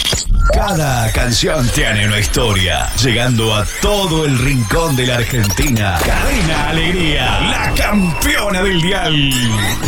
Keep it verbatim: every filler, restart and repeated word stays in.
Cada canción tiene una historia, llegando a todo el rincón de la Argentina. Cadena Alegría, la campeona del dial.